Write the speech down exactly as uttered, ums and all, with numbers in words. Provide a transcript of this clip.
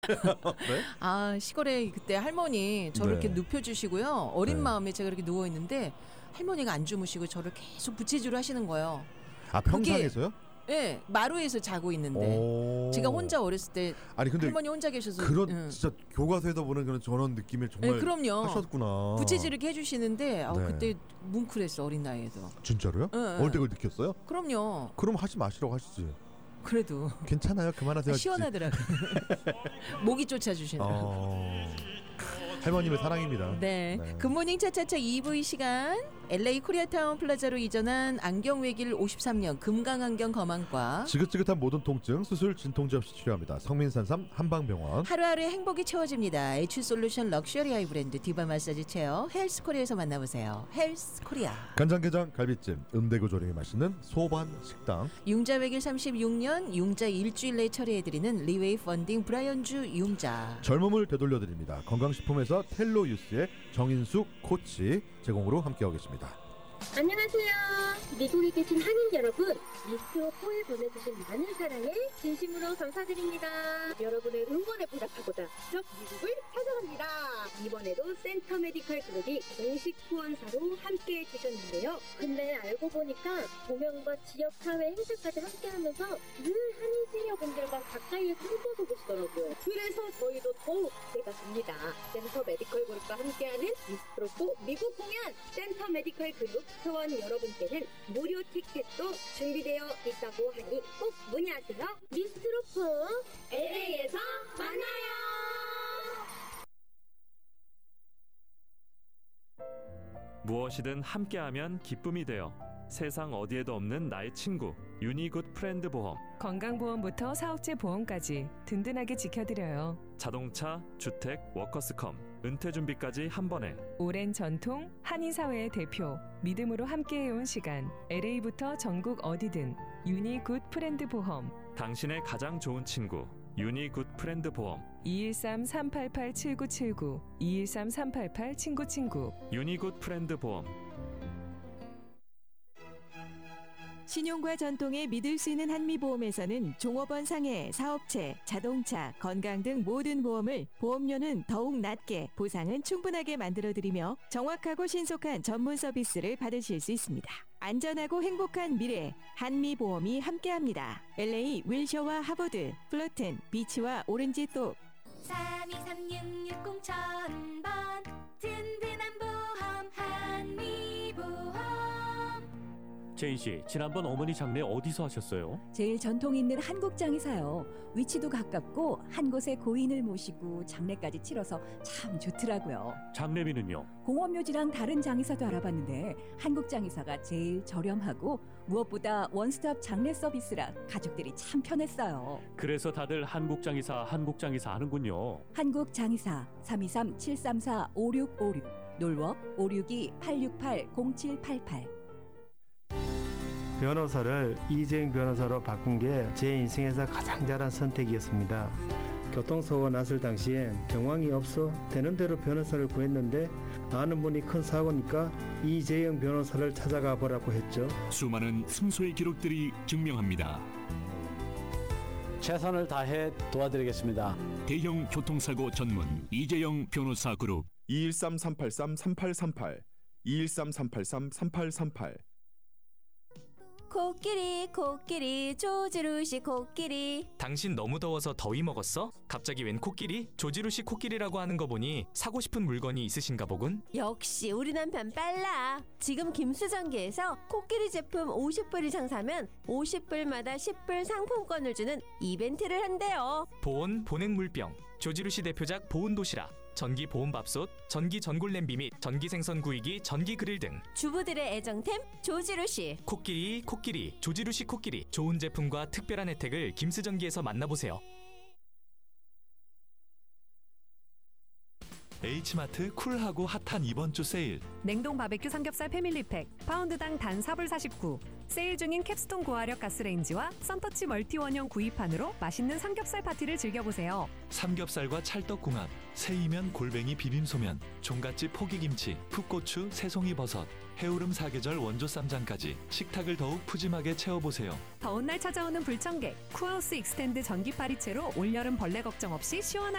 네? 아 시골에 그때 할머니 저를 네. 이렇게 눕혀주시고요. 어린 네. 마음에 제가 이렇게 누워 있는데 할머니가 안 주무시고 저를 계속 부채질을 하시는 거예요. 아 평상에서요? 예, 마루에서 자고 있는데 오. 제가 혼자 어렸을 때 아니 근데 할머니 혼자 계셔서 그런 응. 진짜 교과서에서 보는 그런 전원 느낌을 정말 네, 그럼요. 하셨구나. 부채질을 이렇게 해주시는데 아, 네. 그때 뭉클했어 어린 나이에도. 진짜로요? 응, 응. 어릴 때 그걸 느꼈어요? 그럼요. 그럼 하지 마시라고 하시지. 그래도 괜찮아요. 그만하세요. 시원하더라고요. 목이 쫓아주시네요. 어... 할머님의 사랑입니다. 네. 네. 굿모닝 차차차 이 부 시간 엘에이 코리아타운 플라자로 이전한 안경외길 오십삼 년 금강안경 검안과 지긋지긋한 모든 통증 수술 진통제 없이 치료합니다. 성민산삼 한방병원. 하루하루의 행복이 채워집니다. 에이치솔루션 럭셔리 아이 브랜드 디바 마사지 체어 헬스코리아에서 만나보세요. 헬스코리아. 간장게장 갈비찜 음대구 조림이 맛있는 소반 식당. 융자외길 삼십육 년 융자 일주일 내에 처리해드리는 리웨이 펀딩 브라이언주 융자. 젊음을 되돌려드립니다. 건강식품에서 텔로유스의 정인숙 코치 제공으로 함께하겠습니다. 안녕하세요. 미국에 계신 한인 여러분, 미스트오포에 보내주신 많은 사랑에 진심으로 감사드립니다. 여러분의 응원에 보답하고자 직접 미국을 찾아갑니다. 이번에도 센터 메디컬 그룹이 공식 후원사로 함께해 주셨는데요. 근데 알고 보니까 공연과 지역사회 행사까지 함께하면서 늘 한인 시니어분들과 가까이에서 함께하고 계시더라고요. 그래서 저희도 더욱 기대가 됩니다. 센터 메디컬 그룹과 함께하는 미스트오포 미국 공연, 센터 메디컬 그룹 회원 여러분께는 무료 티켓도 준비되어 있다고 하니 꼭 문의하세요. 미스트로프 엘에이에서 만나요. 무엇이든 함께하면 기쁨이 되어 세상 어디에도 없는 나의 친구 유니굿 프렌드 보험. 건강보험부터 사업체 보험까지 든든하게 지켜드려요. 자동차, 주택, 워커스컴, 은퇴준비까지 한 번에. 오랜 전통, 한인사회의 대표, 믿음으로 함께해온 시간. 엘에이부터 전국 어디든 유니굿 프렌드 보험. 당신의 가장 좋은 친구 유니굿 프렌드 보험. 이일삼 삼팔팔 칠구칠구 이일삼 삼팔팔 친구친구. 유니굿 프렌드 보험. 신용과 전통에 믿을 수 있는 한미보험에서는 종업원 상해, 사업체, 자동차, 건강 등 모든 보험을 보험료는 더욱 낮게, 보상은 충분하게 만들어드리며 정확하고 신속한 전문 서비스를 받으실 수 있습니다. 안전하고 행복한 미래, 한미보험이 함께합니다. 엘에이 윌셔와 하버드, 플러튼, 비치와 오렌지 또 삼이삼육육공 천번 든든한 보험 한미보험. 제인씨, 지난번 어머니 장례 어디서 하셨어요? 제일 전통 있는 한국장에서요. 위치도 가깝고 한 곳에 고인을 모시고 장례까지 치러서 참 좋더라고요. 장례비는요? 공원묘지랑 다른 장의사도 알아봤는데 한국장의사가 제일 저렴하고 무엇보다 원스톱 장례 서비스라 가족들이 참 편했어요. 그래서 다들 한국장의사 한국장의사 하는군요. 한국장의사 삼이삼 칠삼사 오육오육 놀워 오육이 팔육팔 공칠팔팔. 변호사를 이재용 변호사로 바꾼 게 제 인생에서 가장 잘한 선택이었습니다. 교통사고가 났을 당시에 정황이 없어 되는 대로 변호사를 구했는데 아는 분이 큰 사고니까 이재용 변호사를 찾아가 보라고 했죠. 수많은 승소의 기록들이 증명합니다. 최선을 다해 도와드리겠습니다. 대형 교통사고 전문 이재용 변호사 그룹 이일삼 삼팔삼 삼팔삼팔 이일삼 삼팔삼 삼팔삼팔. 코끼리 코끼리 조지루시 코끼리. 당신 너무 더워서 더위 먹었어? 갑자기 웬 코끼리? 조지루시 코끼리라고 하는 거 보니 사고 싶은 물건이 있으신가 보군? 역시 우리 남편 빨라. 지금 김수정기에서 코끼리 제품 오십 불 이상 사면 오십 불마다 십 불 상품권을 주는 이벤트를 한대요. 보온 보냉물병, 조지루시 대표작 보온도시락, 전기 보온밥솥, 전기 전골 냄비 및 전기 생선 구이기, 전기 그릴 등 주부들의 애정템 조지루시. 코끼리 코끼리 조지루시 코끼리. 좋은 제품과 특별한 혜택을 김수전기에서 만나보세요. H마트 쿨하고 핫한 이번 주 세일. 냉동 바베큐 삼겹살 패밀리팩 파운드당 단 사 불 사십구. 세일 중인 캡스톤 고화력 가스레인지와 썬터치 멀티 원형 구이판으로 맛있는 삼겹살 파티를 즐겨보세요. 삼겹살과 찰떡궁합, 새이면 골뱅이 비빔소면, 종갓집 포기김치, 풋고추, 새송이 버섯, 해오름 사계절 원조 쌈장까지 식탁을 더욱 푸짐하게 채워보세요. 더운 날 찾아오는 불청객 쿠하우스 익스텐드 전기 파리채로 올여름 벌레 걱정 없이 시원하게